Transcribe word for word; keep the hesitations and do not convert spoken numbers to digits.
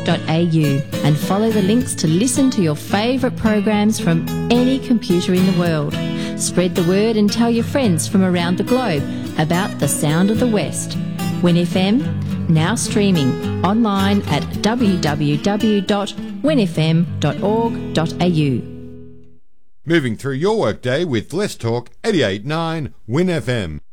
dot a u and follow the links to listen to your favourite programs from any computer in the world. Spread the word and tell your friends from around the globe about the sound of the West. Win F M, now streaming online at w w w dot win f m dot org dot a u. Moving through your workday with Let's Talk eighty-eight point nine Win F M.